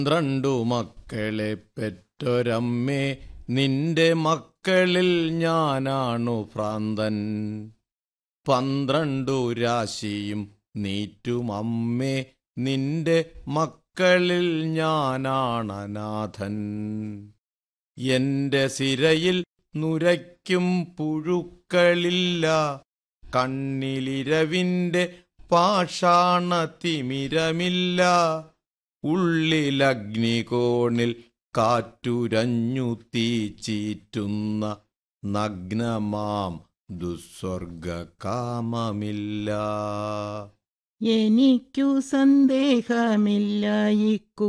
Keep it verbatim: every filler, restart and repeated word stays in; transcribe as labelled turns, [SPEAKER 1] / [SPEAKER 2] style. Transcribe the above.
[SPEAKER 1] പന്ത്രണ്ടു മക്കളെ പെറ്റൊരമ്മേ, നിന്റെ മക്കളിൽ ഞാനാണു ഭ്രാന്തൻ. പന്ത്രണ്ടു രാശിയും നീറ്റുമമ്മേ, നിന്റെ മക്കളിൽ ഞാനാണനാഥൻ. എന്റെ സിരയിൽ നുരയ്ക്കും പുഴുക്കളില്ല, കണ്ണിലിരവിന്റെ പാഷാണതിമിരമില്ല. ഉള്ളിലഗ്നികോണിൽ കാറ്റുരഞ്ഞു തീ ചീറ്റുന്ന നഗ്നമാം ദുസ്വർഗകാമമില്ല.
[SPEAKER 2] എനിക്കു സന്ദേഹമില്ല, ഈ